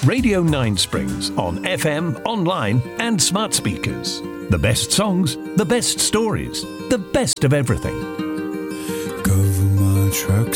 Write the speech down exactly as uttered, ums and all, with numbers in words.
Radio Nine Springs on F M, online and smart speakers. The best songs, the best stories, the best of everything. Cover my tracks